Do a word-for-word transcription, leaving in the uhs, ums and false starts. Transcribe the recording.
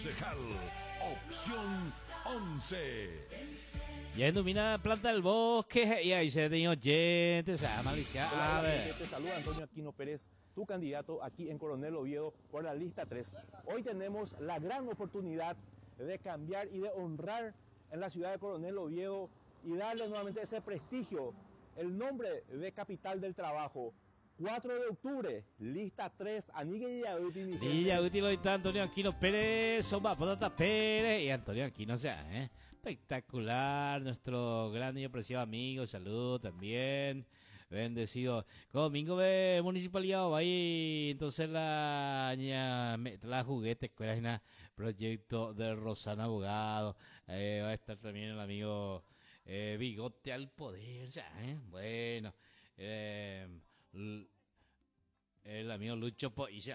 Concejal, opción once. Ya ilumina Planta del Bosque y ahí se tiene oyentes, se llama Alicia. Hola, A ver. te saluda Antonio Aquino Pérez, tu candidato aquí en Coronel Oviedo por la lista tres. Hoy tenemos la gran oportunidad de cambiar y de honrar en la ciudad de Coronel Oviedo y darle nuevamente ese prestigio, el nombre de capital del trabajo. cuatro de octubre, lista tres, Anigue y Yahuti. Día útil hoy está Antonio Aquino Pérez, Somba Potata Pérez y Antonio Aquino, o sea, ¿eh? Espectacular, nuestro gran y apreciado amigo, salud también, bendecido. Domingo de municipalidad, ahí, entonces la, ña, la juguete, escuela, una proyecto de Rosana Abogado, eh, va a estar también el amigo eh, Bigote al Poder, ya, ¿eh? Bueno, eh, el amigo Lucho Poilla.